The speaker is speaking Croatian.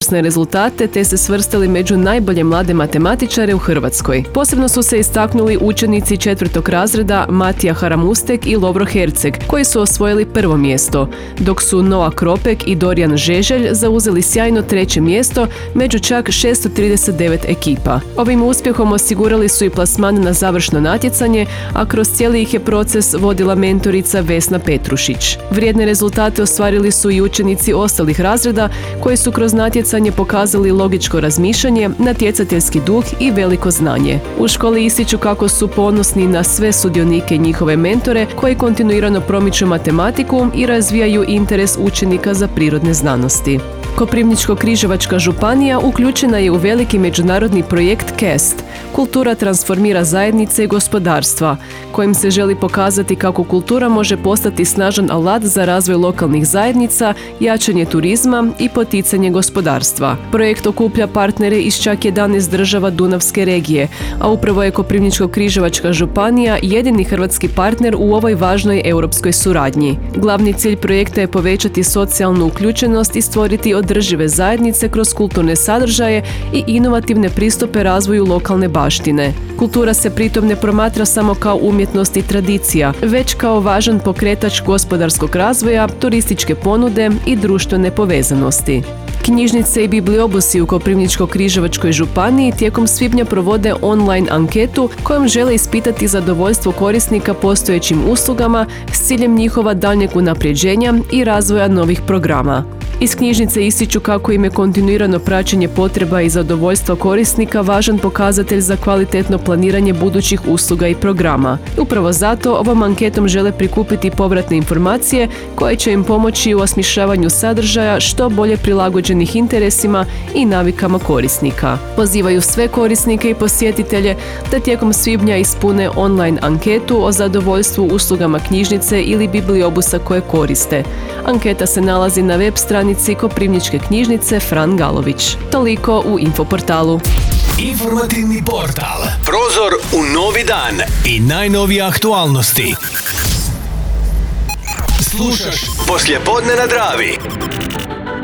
izvrsne rezultate te se svrstali među najbolje mlade matematičare u Hrvatskoj. Posebno su se istaknuli učenici 4. razreda Matija Haramustek i Lovro Herceg, koji su osvojili prvo mjesto, dok su Noa Kropek i Dorijan Žeželj zauzeli sjajno 3. mjesto među čak 639 ekipa. Ovim uspjehom osigurali su i plasman na završno natjecanje, a kroz cijeli ih je proces vodila mentorica Vesna Petrušić. Vrijedne rezultate ostvarili su i učenici ostalih razreda koji su kroz natjecanje pokazali logičko razmišljanje, natjecateljski duh i veliko znanje. U školi ističu kako su ponosni na sve sudionike i njihove mentore koji kontinuirano promiču matematiku i razvijaju interes učenika za prirodne znanosti. Koprivničko-križevačka županija uključena je u veliki međunarodni projekt CAST – Kultura transformira zajednice i gospodarstva, kojim se želi pokazati kako kultura može postati snažan alat za razvoj lokalnih zajednica, jačanje turizma i poticanje gospodarstva. Projekt okuplja partnere iz čak 11 država Dunavske regije, a upravo je Koprivničko-križevačka županija jedini hrvatski partner u ovoj važnoj europskoj suradnji. Glavni cilj projekta je povećati socijalnu uključenost i stvoriti održive zajednice kroz kulturne sadržaje i inovativne pristupe razvoju lokalne baštine. Kultura se pritom ne promatra samo kao umjetnost i tradicija, već kao važan pokretač gospodarskog razvoja, turističke ponude i društvene povezanosti. Knjižnice i bibliobusi u Koprivničko-križevačkoj županiji tijekom svibnja provode online anketu kojom žele ispitati zadovoljstvo korisnika postojećim uslugama s ciljem njihova daljnjeg unapređenja i razvoja novih programa. Iz knjižnice ističu kako im je kontinuirano praćenje potreba i zadovoljstva korisnika važan pokazatelj za kvalitetno planiranje budućih usluga i programa. Upravo zato ovom anketom žele prikupiti povratne informacije koje će im pomoći u osmišljavanju sadržaja što bolje prilagođenih interesima i navikama korisnika. Pozivaju sve korisnike i posjetitelje da tijekom svibnja ispune online anketu o zadovoljstvu uslugama knjižnice ili bibliobusa koje koriste. Anketa se nalazi na web stranici Koprivničke knjižnice Fran Galović. Toliko u Infoportalu. Informativni portal. Prozor u novi dan i najnovije aktualnosti. Slušaš Poslijepodne na Dravi.